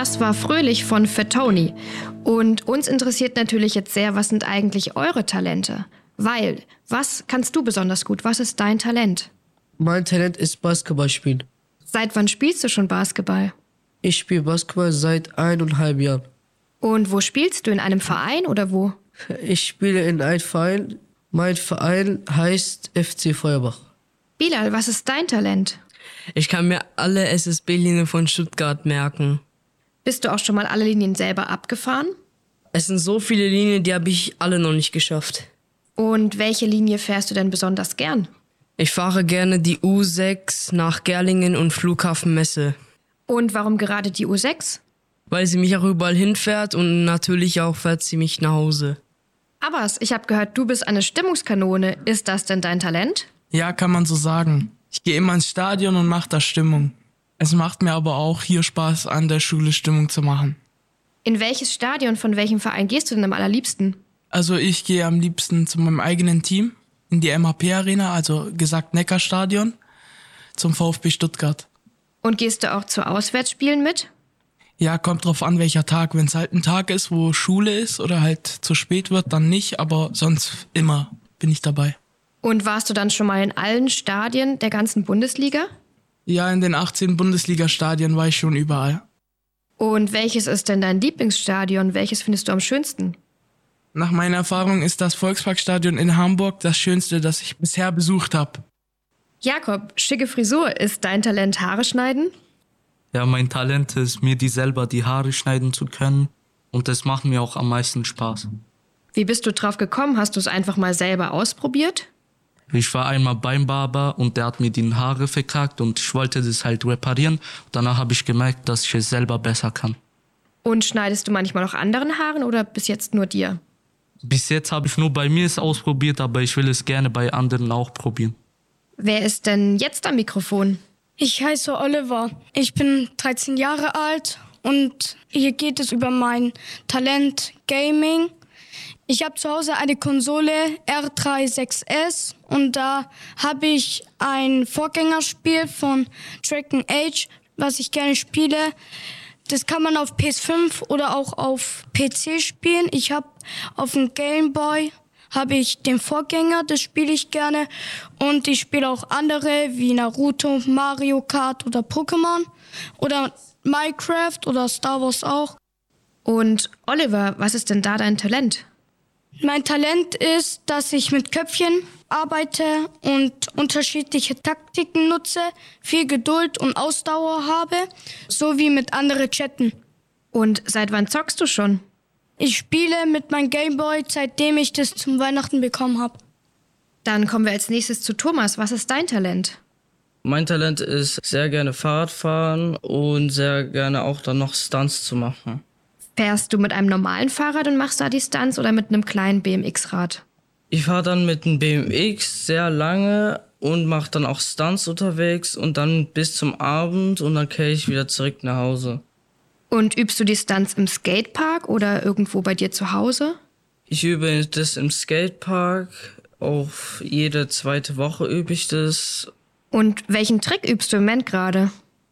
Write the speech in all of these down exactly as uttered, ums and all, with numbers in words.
Das war Fröhlich von Fatoni. Und uns interessiert natürlich jetzt sehr, was sind eigentlich eure Talente? Weil, was kannst du besonders gut? Was ist dein Talent? Mein Talent ist Basketball spielen. Seit wann spielst du schon Basketball? Ich spiele Basketball seit eineinhalb Jahren. Und wo spielst du? In einem Verein oder wo? Ich spiele in einem Verein. Mein Verein heißt F C Feuerbach. Bilal, was ist dein Talent? Ich kann mir alle S S B-Linien von Stuttgart merken. Bist du auch schon mal alle Linien selber abgefahren? Es sind so viele Linien, die habe ich alle noch nicht geschafft. Und welche Linie fährst du denn besonders gern? Ich fahre gerne die U sechs nach Gerlingen und Flughafen Messe. Und warum gerade die U sechs? Weil sie mich auch überall hinfährt und natürlich auch fährt sie mich nach Hause. Abbas, ich habe gehört, du bist eine Stimmungskanone. Ist das denn dein Talent? Ja, kann man so sagen. Ich gehe immer ins Stadion und mache da Stimmung. Es macht mir aber auch hier Spaß, an der Schule Stimmung zu machen. In welches Stadion von welchem Verein gehst du denn am allerliebsten? Also ich gehe am liebsten zu meinem eigenen Team, in die M H P-Arena, also gesagt Neckarstadion, zum VfB Stuttgart. Und gehst du auch zu Auswärtsspielen mit? Ja, kommt drauf an, welcher Tag. Wenn es halt ein Tag ist, wo Schule ist oder halt zu spät wird, dann nicht, aber sonst immer bin ich dabei. Und warst du dann schon mal in allen Stadien der ganzen Bundesliga? Ja, in den achtzehn Bundesliga-Stadien war ich schon überall. Und welches ist denn dein Lieblingsstadion? Welches findest du am schönsten? Nach meiner Erfahrung ist das Volksparkstadion in Hamburg das schönste, das ich bisher besucht habe. Jakob, schicke Frisur. Ist dein Talent Haare schneiden? Ja, mein Talent ist, mir die selber die Haare schneiden zu können. Und das macht mir auch am meisten Spaß. Wie bist du drauf gekommen? Hast du es einfach mal selber ausprobiert? Ich war einmal beim Barber und der hat mir die Haare verkackt und ich wollte das halt reparieren. Danach habe ich gemerkt, dass ich es selber besser kann. Und schneidest du manchmal auch anderen Haaren oder bis jetzt nur dir? Bis jetzt habe ich nur bei mir es ausprobiert, aber ich will es gerne bei anderen auch probieren. Wer ist denn jetzt am Mikrofon? Ich heiße Oliver. Ich bin dreizehn Jahre alt und hier geht es über mein Talent Gaming. Ich habe zu Hause eine Konsole R drei sechs S und da habe ich ein Vorgängerspiel von Dragon Age, was ich gerne spiele. Das kann man auf P S fünf oder auch auf P C spielen. Ich habe auf dem Game Boy habe ich den Vorgänger, das spiele ich gerne. Und ich spiele auch andere wie Naruto, Mario Kart oder Pokémon oder Minecraft oder Star Wars auch. Und Oliver, was ist denn da dein Talent? Mein Talent ist, dass ich mit Köpfchen arbeite und unterschiedliche Taktiken nutze, viel Geduld und Ausdauer habe, sowie mit anderen chatten. Und seit wann zockst du schon? Ich spiele mit meinem Gameboy, seitdem ich das zum Weihnachten bekommen habe. Dann kommen wir als nächstes zu Thomas. Was ist dein Talent? Mein Talent ist sehr gerne Fahrrad fahren und sehr gerne auch dann noch Stunts zu machen. Fährst du mit einem normalen Fahrrad und machst da die Stunts oder mit einem kleinen B M X-Rad? Ich fahre dann mit einem B M X sehr lange und mache dann auch Stunts unterwegs und dann bis zum Abend und dann kehre ich wieder zurück nach Hause. Und übst du die Stunts im Skatepark oder irgendwo bei dir zu Hause? Ich übe das im Skatepark, auch jede zweite Woche übe ich das. Und welchen Trick übst du im Moment gerade?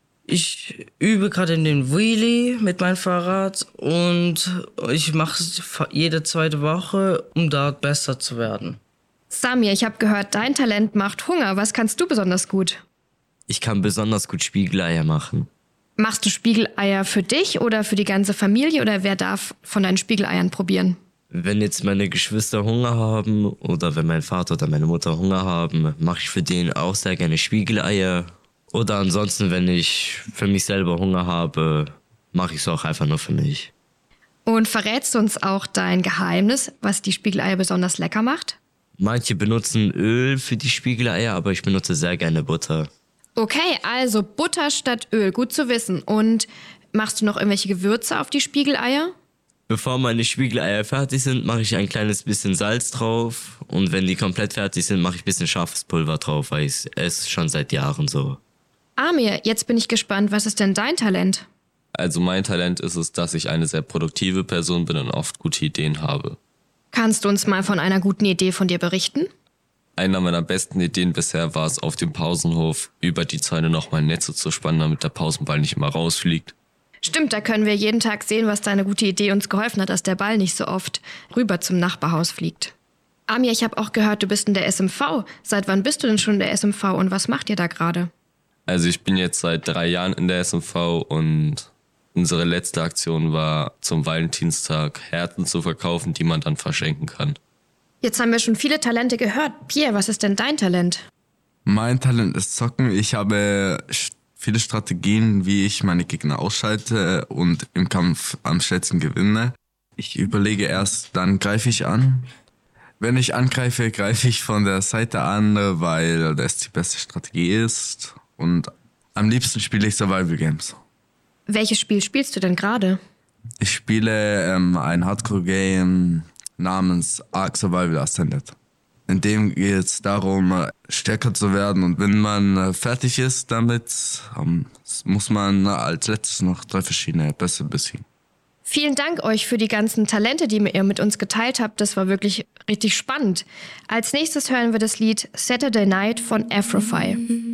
Ich übe gerade in den Wheelie mit meinem Fahrrad und ich mache es jede zweite Woche, um dort besser zu werden. Samir, ich habe gehört, dein Talent macht Hunger. Was kannst du besonders gut? Ich kann besonders gut Spiegeleier machen. Machst du Spiegeleier für dich oder für die ganze Familie oder wer darf von deinen Spiegeleiern probieren? Wenn jetzt meine Geschwister Hunger haben oder wenn mein Vater oder meine Mutter Hunger haben, mache ich für den auch sehr gerne Spiegeleier. Oder ansonsten, wenn ich für mich selber Hunger habe, mache ich es auch einfach nur für mich. Und verrätst du uns auch dein Geheimnis, was die Spiegeleier besonders lecker macht? Manche benutzen Öl für die Spiegeleier, aber ich benutze sehr gerne Butter. Okay, also Butter statt Öl, gut zu wissen. Und machst du noch irgendwelche Gewürze auf die Spiegeleier? Bevor meine Spiegeleier fertig sind, mache ich ein kleines bisschen Salz drauf. Und wenn die komplett fertig sind, mache ich ein bisschen scharfes Pulver drauf, weil ich esse schon seit Jahren so. Amir, jetzt bin ich gespannt, was ist denn dein Talent? Also mein Talent ist es, dass ich eine sehr produktive Person bin und oft gute Ideen habe. Kannst du uns mal von einer guten Idee von dir berichten? Einer meiner besten Ideen bisher war es, auf dem Pausenhof über die Zäune nochmal Netze zu spannen, damit der Pausenball nicht immer rausfliegt. Stimmt, da können wir jeden Tag sehen, was deine gute Idee uns geholfen hat, dass der Ball nicht so oft rüber zum Nachbarhaus fliegt. Amir, ich habe auch gehört, du bist in der S M V. Seit wann bist du denn schon in der S M V und was macht ihr da gerade? Also ich bin jetzt seit drei Jahren in der S M V und unsere letzte Aktion war zum Valentinstag Herzen zu verkaufen, die man dann verschenken kann. Jetzt haben wir schon viele Talente gehört. Pierre, was ist denn dein Talent? Mein Talent ist Zocken. Ich habe viele Strategien, wie ich meine Gegner ausschalte und im Kampf am schnellsten gewinne. Ich überlege erst, dann greife ich an. Wenn ich angreife, greife ich von der Seite an, weil das die beste Strategie ist. Und am liebsten spiele ich Survival Games. Welches Spiel spielst du denn gerade? Ich spiele ähm, ein Hardcore-Game namens Ark Survival Ascended. In dem geht es darum, stärker zu werden. Und wenn man fertig ist damit, ähm, muss man als letztes noch drei verschiedene Bässe besiegen. Vielen Dank euch für die ganzen Talente, die ihr mit uns geteilt habt. Das war wirklich richtig spannend. Als nächstes hören wir das Lied Saturday Night von Afrophi.